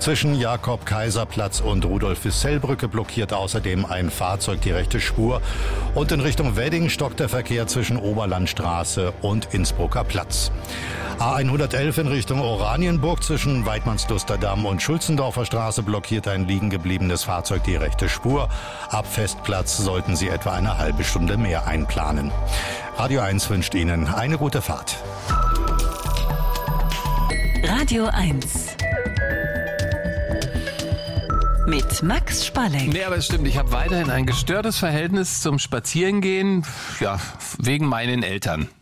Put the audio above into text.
Zwischen Jakob-Kaiser-Platz und Rudolf-Wissell-Brücke blockiert außerdem ein Fahrzeug die rechte Spur. Und in Richtung Wedding stockt der Verkehr zwischen Oberlandstraße und Innsbrucker Platz. A111 in Richtung Oranienburg zwischen Weidmannslusterdamm und Schulzendorfer Straße blockiert ein liegen gebliebenes Fahrzeug die rechte Spur. Ab Festplatz sollten Sie etwa eine halbe Stunde mehr einplanen. Radio 1 wünscht Ihnen eine gute Fahrt. Radio 1 mit Max Spalleck. Nee, aber es stimmt, ich habe weiterhin ein gestörtes Verhältnis zum Spazierengehen, ja, wegen meinen Eltern.